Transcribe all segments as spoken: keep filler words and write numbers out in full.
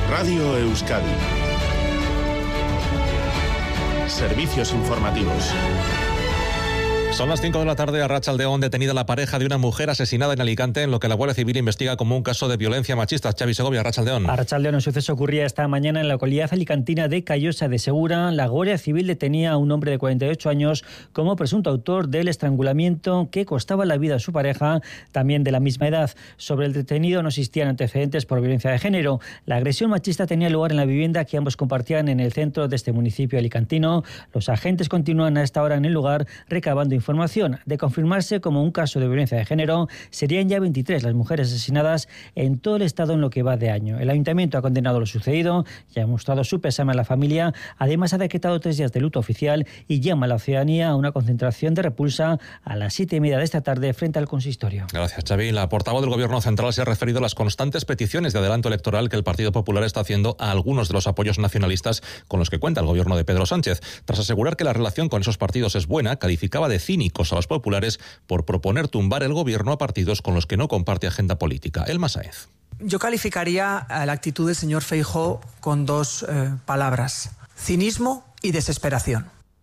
Radio Euskadi. Servicios informativos. Son las cinco de la tarde. A Arratsaldeón, detenida la pareja de una mujer asesinada en Alicante, en lo que la Guardia Civil investiga como un caso de violencia machista. Xavi Segovia, Arratsaldeón. Arratsaldeón, el suceso ocurría esta mañana en la localidad alicantina de Callosa de Segura. La Guardia Civil detenía a un hombre de cuarenta y ocho años como presunto autor del estrangulamiento que costaba la vida a su pareja, también de la misma edad. Sobre el detenido no existían antecedentes por violencia de género. La agresión machista tenía lugar en la vivienda que ambos compartían en el centro de este municipio alicantino. Los agentes continúan a esta hora en el lugar recabando información. De confirmarse como un caso de violencia de género, serían ya veintitrés las mujeres asesinadas en todo el estado en lo que va de año. El ayuntamiento ha condenado lo sucedido y ha mostrado su pésame a la familia. Además, ha decretado tres días de luto oficial y llama a la ciudadanía a una concentración de repulsa a las siete y media de esta tarde frente al consistorio. Gracias, Xavi. La portavoz del Gobierno Central se ha referido a las constantes peticiones de adelanto electoral que el Partido Popular está haciendo a algunos de los apoyos nacionalistas con los que cuenta el Gobierno de Pedro Sánchez. Tras asegurar que la relación con esos partidos es buena, calificaba de cínicos a los populares por proponer tumbar el Gobierno a partidos con los que no comparte agenda política. Elma Sáez. Yo calificaría a la actitud del señor Feijóo con dos eh, palabras: cinismo y desesperación.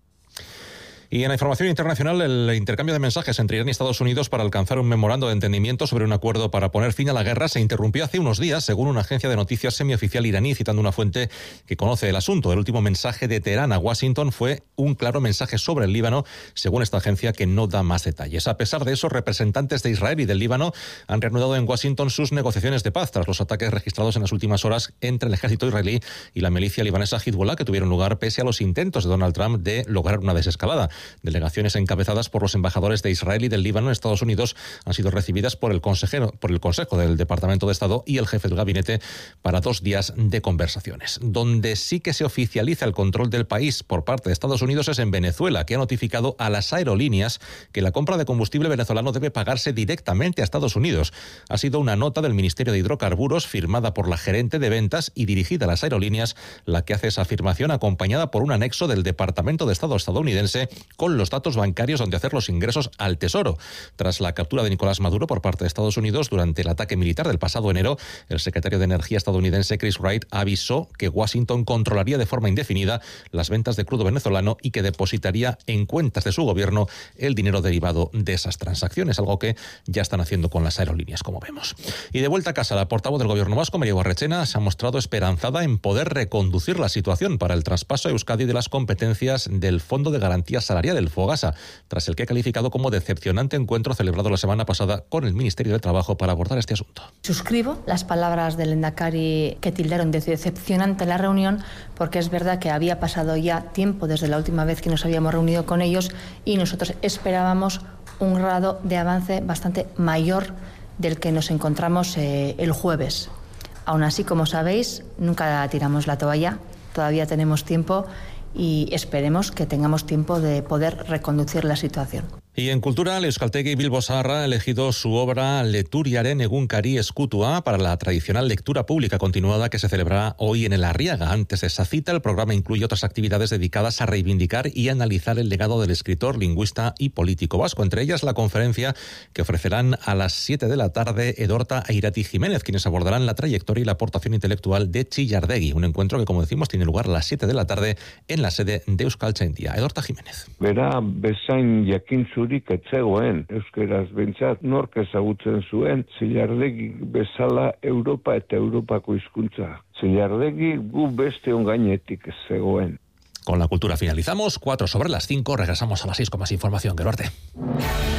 Y en la información internacional, el intercambio de mensajes entre Irán y Estados Unidos para alcanzar un memorando de entendimiento sobre un acuerdo para poner fin a la guerra se interrumpió hace unos días, según una agencia de noticias semioficial iraní, citando una fuente que conoce el asunto. El último mensaje de Teherán a Washington fue un claro mensaje sobre el Líbano, según esta agencia, que no da más detalles. A pesar de eso, representantes de Israel y del Líbano han reanudado en Washington sus negociaciones de paz tras los ataques registrados en las últimas horas entre el ejército israelí y la milicia libanesa Hezbollah, que tuvieron lugar pese a los intentos de Donald Trump de lograr una desescalada. Delegaciones encabezadas por los embajadores de Israel y del Líbano en Estados Unidos han sido recibidas por el consejero, por el Consejo del Departamento de Estado y el jefe del gabinete para dos días de conversaciones. Donde sí que se oficializa el control del país por parte de Estados Unidos es en Venezuela, que ha notificado a las aerolíneas que la compra de combustible venezolano debe pagarse directamente a Estados Unidos. Ha sido una nota del Ministerio de Hidrocarburos firmada por la gerente de ventas y dirigida a las aerolíneas la que hace esa afirmación, acompañada por un anexo del Departamento de Estado estadounidense con los datos bancarios donde hacer los ingresos al Tesoro. Tras la captura de Nicolás Maduro por parte de Estados Unidos durante el ataque militar del pasado enero, el secretario de Energía estadounidense Chris Wright avisó que Washington controlaría de forma indefinida las ventas de crudo venezolano y que depositaría en cuentas de su gobierno el dinero derivado de esas transacciones, algo que ya están haciendo con las aerolíneas, como vemos. Y de vuelta a casa, la portavoz del gobierno vasco, María Guarrechena, se ha mostrado esperanzada en poder reconducir la situación para el traspaso a Euskadi de las competencias del Fondo de Garantía Salarial, el FOGASA, tras el que ha calificado como decepcionante encuentro celebrado la semana pasada con el Ministerio de Trabajo para abordar este asunto. Suscribo las palabras del Lehendakari que tildaron de decepcionante la reunión, porque es verdad que había pasado ya tiempo desde la última vez que nos habíamos reunido con ellos y nosotros esperábamos un grado de avance bastante mayor del que nos encontramos eh, el jueves. Aún así, como sabéis, nunca tiramos la toalla, todavía tenemos tiempo y esperemos que tengamos tiempo de poder reconducir la situación. Y en cultura, Euskaltegi Bilbo Zaharra ha elegido su obra Leturiaren egunkari ezkutua para la tradicional lectura pública continuada que se celebrará hoy en el Arriaga. Antes de esa cita, el programa incluye otras actividades dedicadas a reivindicar y analizar el legado del escritor, lingüista y político vasco. Entre ellas, la conferencia que ofrecerán a las siete de la tarde Edorta e Irati Jiménez, quienes abordarán la trayectoria y la aportación intelectual de Chillardegi. Un encuentro que, como decimos, tiene lugar a las siete de la tarde en la sede de Euskaltzaindia. Edorta Jiménez. Bera, bezain jakintzu etzegoen, euskeraz bentsat, nork ezagutzen zuen, Chillardegi bezala Europa eta Europako hizkuntza. Chillardegi gu beste ongainetik zegoen. Con la cultura finalizamos, cuatro sobre las cinco, regresamos a las seis con más información. Que norte.